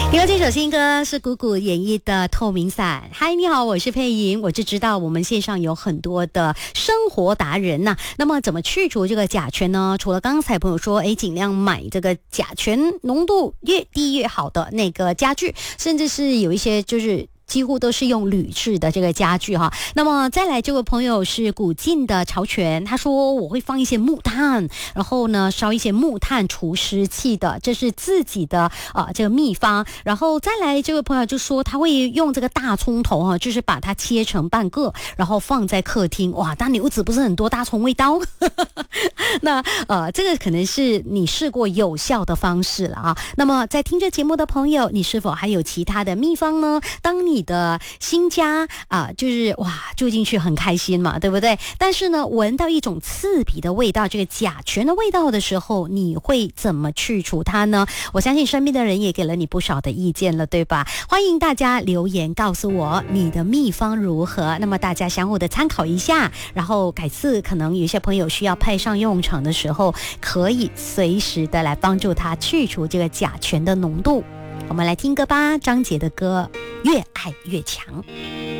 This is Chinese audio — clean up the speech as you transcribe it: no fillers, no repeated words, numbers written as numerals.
听到这首新歌是谷谷演绎的《透明伞》。嗨，你好，我是佩莹。我就知道我们线上有很多的生活达人呐、那么怎么去除这个甲醛呢？除了刚才朋友说，尽量买这个甲醛浓度越低越好的那个家具，甚至是有一些就是几乎都是用铝制的这个家具哈。那么再来这位朋友是古晋的潮泉，他说我会放一些木炭，然后呢烧一些木炭除湿气的，这是自己的这个秘方。然后再来这位朋友就说他会用这个大葱头哈，就是把它切成半个，然后放在客厅。哇，大牛子不是很多大葱味道？那这个可能是你试过有效的方式了啊。那么在听着节目的朋友，你是否还有其他的秘方呢？当你的新家就是哇住进去很开心嘛，对不对？但是呢闻到一种刺鼻的味道，这个甲醛的味道的时候，你会怎么去除它呢？我相信身边的人也给了你不少的意见了，对吧？欢迎大家留言告诉我你的秘方如何，那么大家相互的参考一下，然后改次可能有些朋友需要派上用场的时候，可以随时的来帮助他去除这个甲醛的浓度。我们来听歌吧，张杰的歌《越爱越强》。